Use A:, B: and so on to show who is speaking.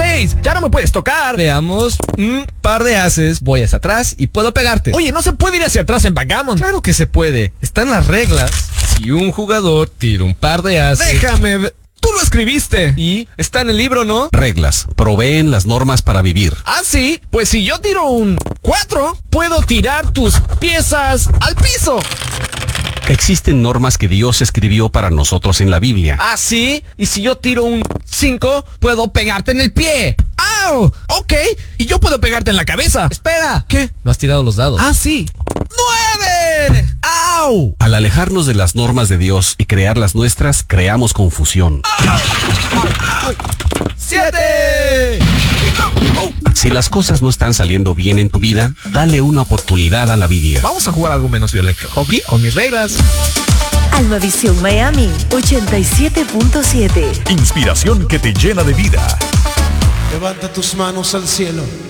A: 6. Ya no me puedes tocar.
B: Veamos. Par de ases. Voy hacia atrás y puedo pegarte.
A: Oye, no se puede ir hacia atrás en backgammon.
B: Claro que se puede. Están las reglas. Si un jugador tira un par de ases...
A: Déjame ver. Tú lo escribiste.
B: Y está en el libro, ¿no?
C: Reglas. Proveen las normas para vivir.
A: Ah, sí. Pues si yo tiro un 4, puedo tirar tus piezas al piso.
C: Existen normas que Dios escribió para nosotros en la Biblia.
B: Ah, sí. Y si yo tiro un 5, puedo pegarte en el pie.
A: ¡Au! Ok. Y yo puedo pegarte en la cabeza.
B: Espera.
A: ¿Qué?
B: No has tirado los dados.
A: Ah, sí. 9. ¡Au!
C: Al alejarnos de las normas de Dios y crear las nuestras, creamos confusión.
A: 7.
C: Si las cosas no están saliendo bien en tu vida, dale una oportunidad a la Biblia.
A: Vamos a jugar algo menos violento. Hockey con mis reglas.
D: Almavisión Miami 87.7.
E: Inspiración que te llena de vida.
F: Levanta tus manos al cielo.